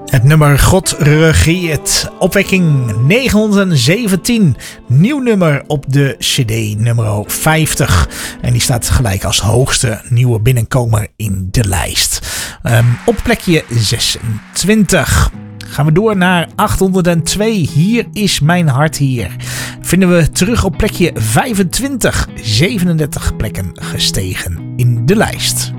Het nummer God regeert. Opwekking 917. Nieuw nummer op de CD nummer 50. En die staat gelijk als hoogste nieuwe binnenkomer in de lijst. Op plekje 26. Gaan we door naar 802. Hier is mijn hart hier. Vinden we terug op plekje 25. 37 plekken gestegen in de lijst.